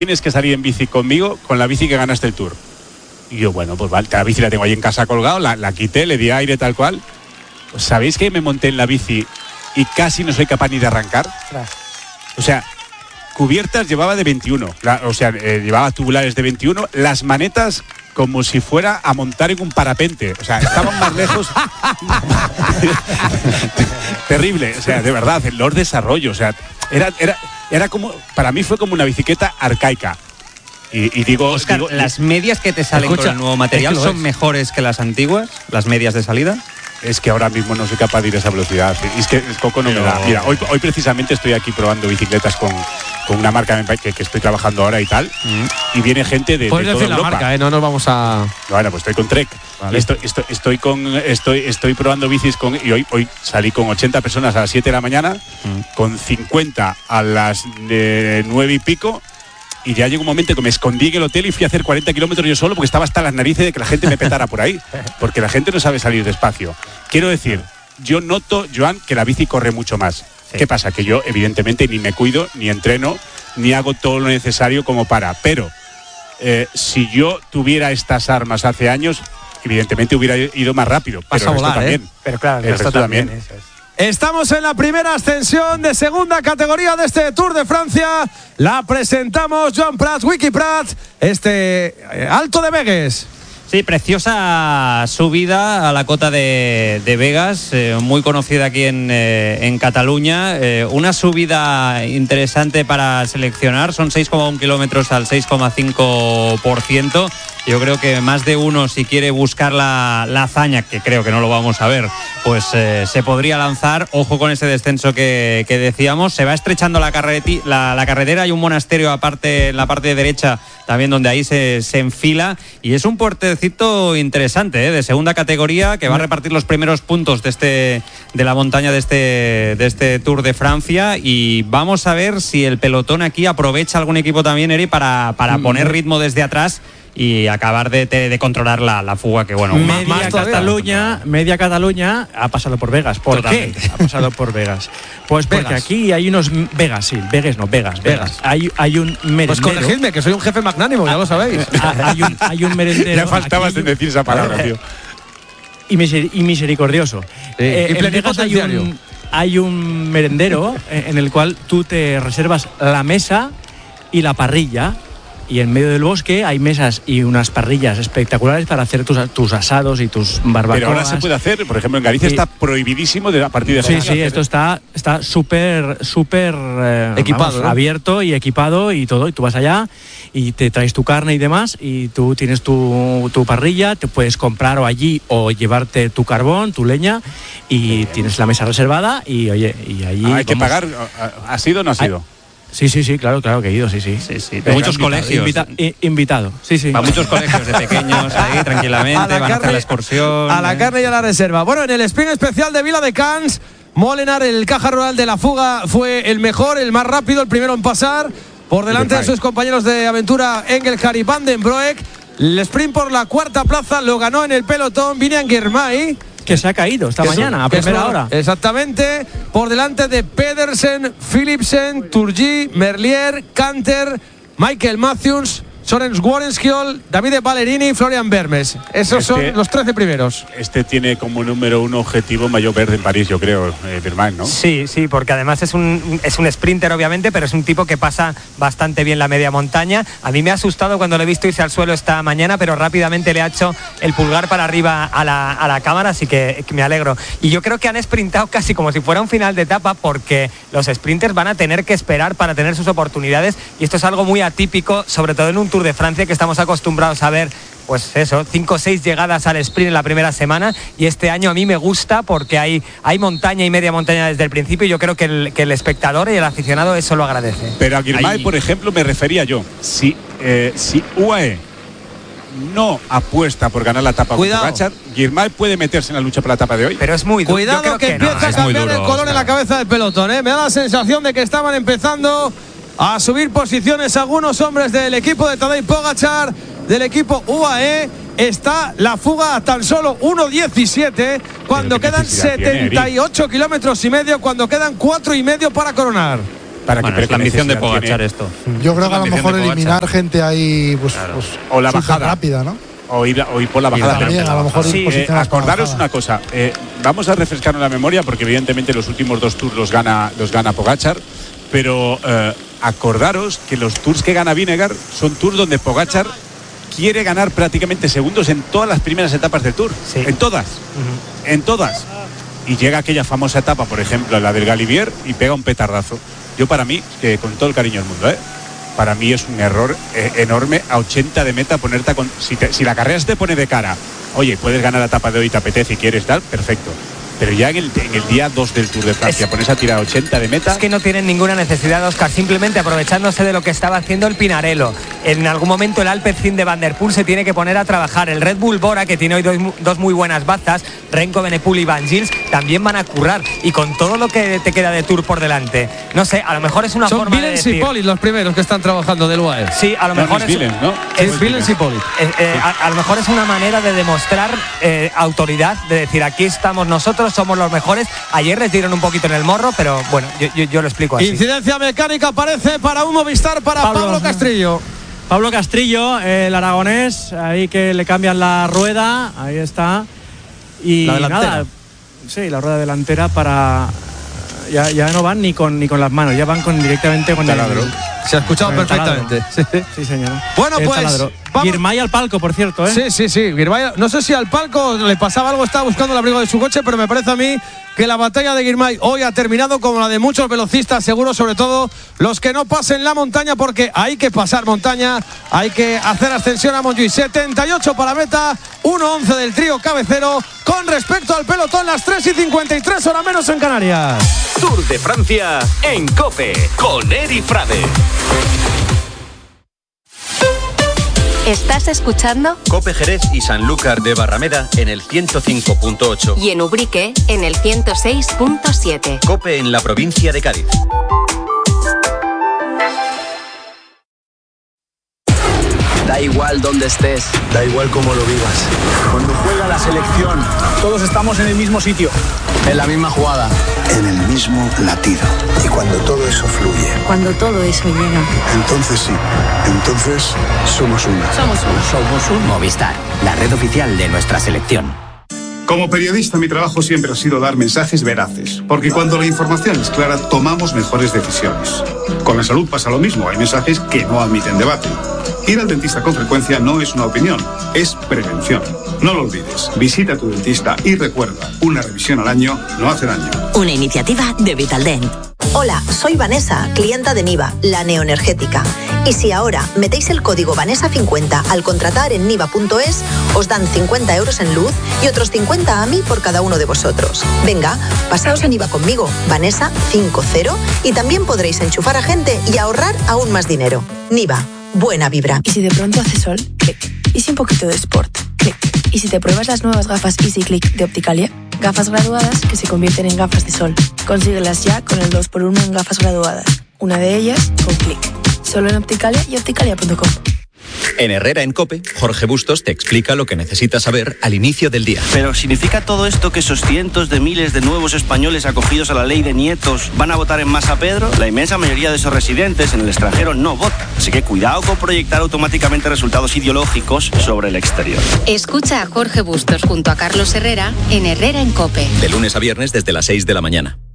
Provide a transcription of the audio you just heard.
tienes que salir en bici conmigo con la bici que ganaste el Tour. Y yo, bueno, pues vale, la bici la tengo ahí en casa colgado, la quité, le di aire tal cual. Pues, ¿sabéis que me monté en la bici y casi no soy capaz ni de arrancar? O sea, cubiertas llevaba de 21, llevaba tubulares de 21, las manetas como si fuera a montar en un parapente, o sea, estaban más lejos. Terrible, o sea, de verdad, los desarrollos, o sea, era como, para mí fue como una bicicleta arcaica. Y digo, Óscar, ¿las medias que te salen con el nuevo material son mejores que las antiguas? ¿Las medias de salida? Es que ahora mismo no soy capaz de ir a esa velocidad. Es que el coco no me da. Mira, hoy precisamente estoy aquí probando bicicletas con una marca que estoy trabajando ahora y tal. Y viene gente de toda decir Europa. La marca, no nos vamos a... Bueno, pues estoy con Trek. Vale. Estoy probando bicis y hoy salí con 80 personas a las 7 de la mañana, con 50 a las 9 y pico. Y ya llegó un momento que me escondí en el hotel y fui a hacer 40 kilómetros yo solo porque estaba hasta las narices de que la gente me petara por ahí. Porque la gente no sabe salir despacio. Quiero decir, yo noto, Joan, que la bici corre mucho más. Sí. ¿Qué pasa? Que yo, evidentemente, ni me cuido, ni entreno, ni hago todo lo necesario como para. Pero, si yo tuviera estas armas hace años, evidentemente hubiera ido más rápido. Vas pero a volar, también. Pero claro, el resto también. Eso es. Estamos en la primera ascensión de segunda categoría de este Tour de Francia. La presentamos Joan Prats, Wiki Prats, Alto de Begues. Sí, preciosa subida a la cota de Begas, muy conocida aquí en Cataluña. Una subida interesante para seleccionar, son 6,1 kilómetros al 6,5%. Yo creo que más de uno, si quiere buscar la hazaña, que creo que no lo vamos a ver, pues se podría lanzar. Ojo con ese descenso que decíamos. Se va estrechando la carretera. Hay un monasterio aparte en la parte derecha también donde ahí se enfila. Y es un puertecito interesante, de segunda categoría, que va a repartir los primeros puntos de la montaña de este Tour de Francia. Y vamos a ver si el pelotón aquí aprovecha algún equipo también, Eri, para poner ritmo desde atrás y acabar de controlar la fuga, que bueno, media Cataluña ha pasado por Begas. ¿Por qué ha pasado por Begas? Pues porque Vegas. Aquí hay unos Vegas. Hay un merendero. Pues corregidme, que soy un jefe magnánimo, ya lo sabéis. Hay un merendero. Ya faltabas en decir esa palabra, tío. Y misericordioso. En Vegas hay un merendero en el cual tú te reservas la mesa y la parrilla. Y en medio del bosque hay mesas y unas parrillas espectaculares para hacer tus asados y tus barbacoas. Pero ahora se puede hacer, por ejemplo, en Galicia está prohibidísimo a partir de ahora. Sí, esto está súper equipado, ¿no? Abierto y equipado y todo. Y tú vas allá y te traes tu carne y demás y tú tienes tu parrilla, te puedes comprar allí o llevarte tu carbón, tu leña y tienes la mesa reservada y oye, y ahí hay que pagar. ¿Ha sido o no ha sido? Sí, claro que he ido, sí. De muchos colegios. Invitado, sí. Va muchos colegios de pequeños ahí, tranquilamente, van a hacer la excursión. A la carne y a la reserva. Bueno, en el sprint especial de Viladecans, Molenaar, el caja rural de la fuga, fue el mejor, el más rápido, el primero en pasar. Por delante de sus compañeros de aventura, Engelhard y Van den Broek. El sprint por la cuarta plaza lo ganó en el pelotón Biniam Girmay, que se ha caído esta mañana a primera hora. Exactamente, por delante de Pedersen, Philipsen, Turgis, Merlier, Canter, Michael Matthews, Sorens Warenskjold, Davide Ballerini y Florian Vermes. Esos son los 13 primeros. Tiene como número uno objetivo maillot verde en París, yo creo, Birman, ¿no? Sí, porque además es un sprinter, obviamente, pero es un tipo que pasa bastante bien la media montaña. A mí me ha asustado cuando lo he visto irse al suelo esta mañana, pero rápidamente le ha hecho el pulgar para arriba a la cámara, así que me alegro. Y yo creo que han sprintado casi como si fuera un final de etapa, porque los sprinters van a tener que esperar para tener sus oportunidades, y esto es algo muy atípico, sobre todo en un Tour de Francia, que estamos acostumbrados a ver, pues eso, 5 o 6 llegadas al sprint en la primera semana, y este año a mí me gusta porque hay montaña y media montaña desde el principio, y yo creo que el espectador y el aficionado eso lo agradece. Pero a Girmay, por ejemplo, me refería yo, si UAE no apuesta por ganar la etapa con Pogačar, Girmay puede meterse en la lucha por la etapa de hoy. Pero es muy duro. Cuidado que empieza a cambiar el color en la cabeza del pelotón, Me da la sensación de que estaban empezando a subir posiciones algunos hombres del equipo de Tadej Pogačar, del equipo UAE. Está la fuga a tan solo 1:17 cuando quedan 78 kilómetros y medio, cuando quedan 4 y medio para coronar. Es la ambición de Pogačar esto. Yo creo que a lo mejor eliminar gente ahí, pues o la bajada rápida, ¿no? O ir por la bajada. También, a lo mejor acordaros una cosa. Vamos a refrescarnos la memoria porque evidentemente los últimos 2 tours los gana Pogačar, pero acordaros que los tours que gana Vingegaard son tours donde Pogačar quiere ganar prácticamente segundos en todas las primeras etapas del tour. Sí. En todas. En todas. Y llega aquella famosa etapa, por ejemplo, la del Galibier, y pega un petardazo. Yo, para mí, que con todo el cariño del mundo, para mí es un error enorme a 80 de meta ponerte si la carrera se te pone de cara, oye, puedes ganar la etapa de hoy, te apetece y quieres tal, perfecto. Pero ya en el día 2 del Tour de Francia pones a tirar 80 de meta. Es que no tienen ninguna necesidad, Óscar, simplemente aprovechándose de lo que estaba haciendo el Pinarello. En algún momento el Alpecin de Van der Poel se tiene que poner a trabajar. El Red Bull Bora, que tiene hoy dos muy buenas bazas, Renko Evenepoel y Van Gils, también van a currar. Y con todo lo que te queda de Tour por delante, no sé, a lo mejor es una forma de decir... Son Villens y Polit los primeros que están trabajando del UAE. Sí, a lo mejor es Villens, ¿no? Es Villens y Polit. A lo mejor es una manera de demostrar autoridad, de decir, aquí estamos nosotros, somos los mejores. Ayer les dieron un poquito en el morro, pero bueno, yo lo explico así. Incidencia mecánica parece para un Movistar para Pablo Castrillo. Pablo Castrillo, el aragonés, ahí que le cambian la rueda, ahí está. Y la delantera. Nada, sí, la rueda delantera para... Ya no van ni con las manos, ya van directamente con el taladro. Se ha escuchado perfectamente. Sí, señor. Bueno, el pues taladro. Girmay al palco, por cierto, ¿eh? Sí. Girmay, no sé si al palco le pasaba algo, estaba buscando el abrigo de su coche, pero me parece a mí que la batalla de Girmay hoy ha terminado como la de muchos velocistas, seguro, sobre todo los que no pasen la montaña, porque hay que pasar montaña, hay que hacer ascensión a Montjuïc. 78 para meta, 1:11 del trío cabecero con respecto al pelotón, las 3:53, hora menos en Canarias. Tour de Francia en COPE con Eri Frade. ¿Estás escuchando? COPE Jerez y Sanlúcar de Barrameda en el 105.8. Y en Ubrique en el 106.7. COPE en la provincia de Cádiz. Da igual dónde estés, da igual cómo lo vivas. Cuando juega la selección, todos estamos en el mismo sitio, en la misma jugada, en el mismo latido. Y cuando todo eso fluye, cuando todo eso llega, entonces sí, entonces somos uno. Somos uno. Movistar, la red oficial de nuestra selección. Como periodista, mi trabajo siempre ha sido dar mensajes veraces, porque cuando la información es clara, tomamos mejores decisiones. Con la salud pasa lo mismo, hay mensajes que no admiten debate. Ir al dentista con frecuencia no es una opinión, es prevención. No lo olvides, visita a tu dentista y recuerda, una revisión al año no hace daño. Una iniciativa de Vitaldent. Hola, soy Vanessa, clienta de Niva, la neoenergética. Y si ahora metéis el código Vanessa50 al contratar en niva.es, os dan 50 euros en luz y otros 50 a mí por cada uno de vosotros. Venga, pasaos a Niva conmigo, Vanessa50, y también podréis enchufar a gente y ahorrar aún más dinero. Niva, buena vibra. ¿Y si de pronto hace sol? Clic. ¿Y si un poquito de sport? Clic. ¿Y si te pruebas las nuevas gafas Easy Click de Opticalia? Gafas graduadas que se convierten en gafas de sol. Consíguelas ya con el 2x1 en gafas graduadas. Una de ellas con Clic. Solo en Opticalia y opticalia.com. En Herrera en COPE, Jorge Bustos te explica lo que necesitas saber al inicio del día. ¿Pero significa todo esto que esos cientos de miles de nuevos españoles acogidos a la ley de nietos van a votar en masa Pedro? La inmensa mayoría de esos residentes en el extranjero no votan. Así que cuidado con proyectar automáticamente resultados ideológicos sobre el exterior. Escucha a Jorge Bustos junto a Carlos Herrera en Herrera en COPE. De lunes a viernes desde las 6 de la mañana.